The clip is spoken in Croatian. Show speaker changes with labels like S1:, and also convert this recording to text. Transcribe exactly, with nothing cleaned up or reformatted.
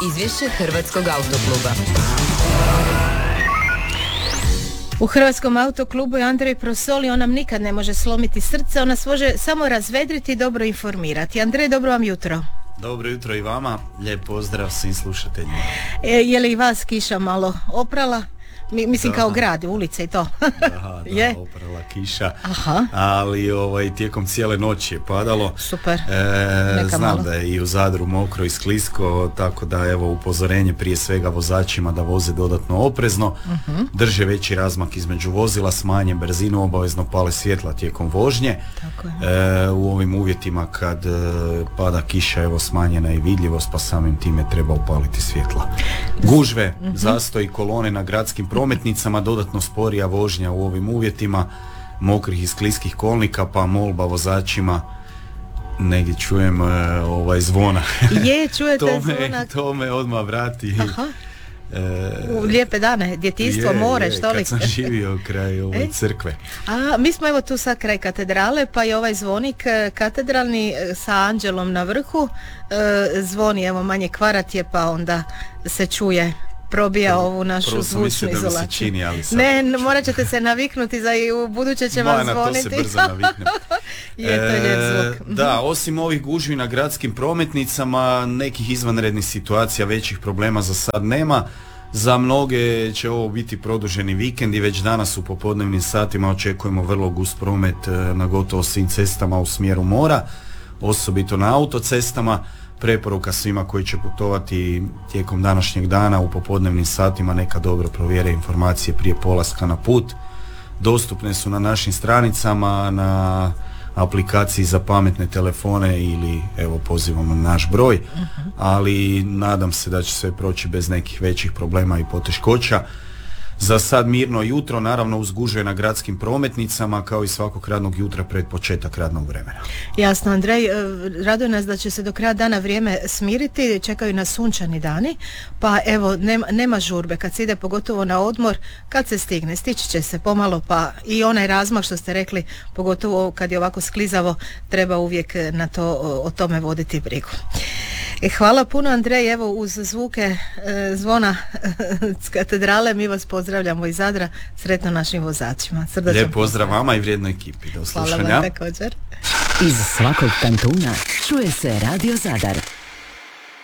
S1: Izvješće Hrvatskog autokluba.
S2: U Hrvatskom autoklubu je Andrej Prosoli, on nam nikad ne može slomiti srce, on nas može samo razvedriti i dobro informirati. Andrej, dobro vam jutro.
S3: Dobro jutro i vama, lijep pozdrav svim slušateljima.
S2: E, je li i vas kiša malo oprala? Mi, mislim da. Kao grad, ulice i to.
S3: Da, da,
S2: je?
S3: oprala kiša.
S2: Aha.
S3: Ali ovaj, tijekom cijele noći je padalo.
S2: Super.
S3: E, znam
S2: malo.
S3: da je i u Zadru mokro i sklisko, tako da evo upozorenje prije svega vozačima da voze dodatno oprezno, uh-huh. drže veći razmak između vozila, smanje brzinu, obavezno pale svjetla tijekom vožnje.
S2: Tako je.
S3: E, u ovim uvjetima kad e, pada kiša, evo smanjena i vidljivost, pa samim time treba upaliti svjetla. Gužve, uh-huh. zastoj, kolone na gradskim prometnicama, dodatno sporija vožnja u ovim uvjetima, mokrih i skliskih kolnika, pa molba vozačima, negdje čujem e, ovaj zvona.
S2: Je, čujete
S3: to me,
S2: zvona.
S3: To me odmah vrati.
S2: Aha. E, u lijepe dane, djetinjstvo, je, more,
S3: je,
S2: što li?
S3: Kad sam živio kraj ove e? crkve.
S2: A, mi smo evo tu sad kraj katedrale, pa je ovaj zvonik katedralni sa anđelom na vrhu, e, zvoni, evo manje kvarat je, pa onda se čuje, probija ovu našu zvučnu izolaciju. Ne, morat ćete se naviknuti za i u buduće će vam zvoniti.
S3: Na to se brzo naviknem.
S2: Je to lijep zvuk.
S3: E, da, osim ovih gužvi na gradskim prometnicama, nekih izvanrednih situacija, većih problema za sad nema. Za mnoge će ovo biti produženi vikend i već danas u popodnevnim satima očekujemo vrlo gust promet na gotovo svim cestama u smjeru mora, osobito na autocestama. Preporuka svima koji će putovati tijekom današnjeg dana u popodnevnim satima neka dobro provjere informacije prije polaska na put. Dostupne su na našim stranicama, na aplikaciji za pametne telefone ili evo pozivamo na naš broj, uh-huh. ali nadam se da će sve proći bez nekih većih problema i poteškoća. Za sad mirno jutro, naravno uz gužve na gradskim prometnicama kao i svakog radnog jutra pred početak radnog vremena.
S2: Jasno, Andrej, raduje nas da će se do kraja dana vrijeme smiriti, čekaju nas sunčani dani, pa evo nema, nema žurbe kad se ide pogotovo na odmor, kad se stigne, stići će se pomalo, pa i onaj razmak što ste rekli, pogotovo kad je ovako sklizavo, treba uvijek na to, o tome voditi brigu. E, hvala puno, Andrej, evo uz zvuke e, zvona s katedrale mi vas pozdravljamo iz Zadra, sretno našim vozačima. Srdačan
S3: lijep pozdrav vama i vrijednoj ekipi, do slušanja.
S2: Hvala vam također.
S1: Iz svakog kantuna čuje se Radio Zadar.